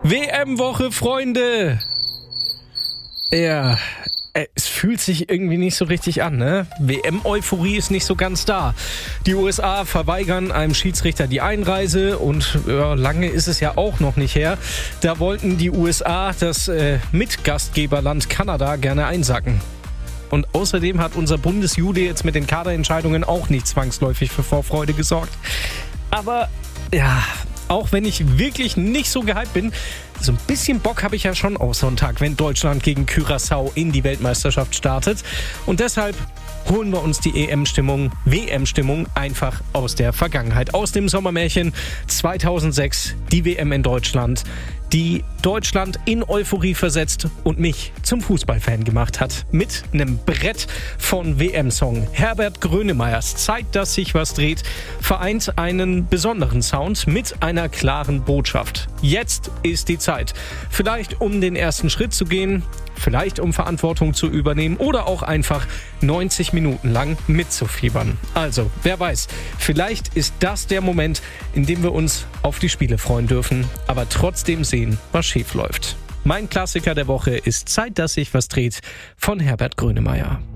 WM-Woche, Freunde! Ja, es fühlt sich irgendwie nicht so richtig an, ne? WM-Euphorie ist nicht so ganz da. Die USA verweigern einem Schiedsrichter die Einreise und lange ist es ja auch noch nicht her. Da wollten die USA das Mitgastgeberland Kanada gerne einsacken. Und außerdem hat unser Bundesjude jetzt mit den Kaderentscheidungen auch nicht zwangsläufig für Vorfreude gesorgt. Aber ja, auch wenn ich wirklich nicht so gehypt bin, so ein bisschen Bock habe ich ja schon auf Sonntag, wenn Deutschland gegen Curaçao in die Weltmeisterschaft startet. Und deshalb holen wir uns die WM-Stimmung einfach aus der Vergangenheit. Aus dem Sommermärchen 2006, die WM in Deutschland, die Deutschland in Euphorie versetzt und mich zum Fußballfan gemacht hat. Mit einem Brett von WM-Song. Herbert Grönemeyers Zeit, dass sich was dreht, vereint einen besonderen Sound mit einer klaren Botschaft. Jetzt ist die Zeit. Vielleicht um den ersten Schritt zu gehen, vielleicht um Verantwortung zu übernehmen oder auch einfach 90 Minuten lang mitzufiebern. Also, wer weiß, vielleicht ist das der Moment, in dem wir uns auf die Spiele freuen dürfen, aber trotzdem sehen, was schief läuft. Mein Klassiker der Woche ist Zeit, dass sich was dreht von Herbert Grönemeyer.